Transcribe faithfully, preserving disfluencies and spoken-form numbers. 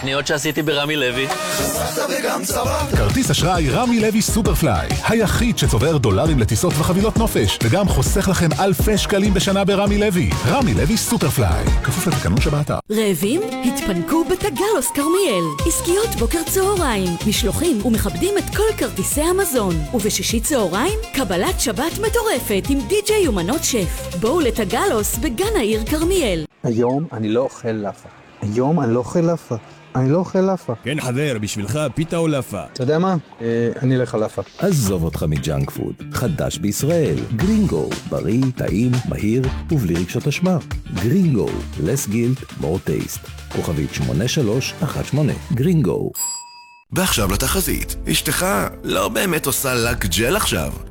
הקניות שעשיתי ברמי לוי. חסכת וגם צברת. כרטיס אשראי רמי לוי סופרפליי, היחיד שצובר דולרים לטיסות וחבילות נופש, וגם חוסך לכם אלפי שקלים בשנה ברמי לוי. רמי לוי סופרפליי, כפוף לתקנון שבאתר. רעבים? התפנקו בתגלוס כרמיאל. עסקיות בוקר צהריים, משלוחים ומכבדים את כל כרטיסי המזון. ובשישי צהריים, קבלת שבת מטורפת עם די-ג'יי ומנות שף. בואו לתגלוס בגן העיר כרמיאל. היום אני לא אוכל לאפה. היום אני לא אוכל לאפה. אני לא אוכל לאפה. כן חבר, בשבילך פיתה או לאפה? אתה יודע מה? אה, אני אלך על לאפה. עזוב אותך מג'אנק פוד. חדש בישראל. גרינגו. בריא, טעים, מהיר ובלי רגשות אשמה. גרינגו. less guilt, more taste. כוכבית שמונה שלוש אחת שמונה. גרינגו. ועכשיו לתחזית. אשתך לא באמת עושה לק ג'ל עכשיו.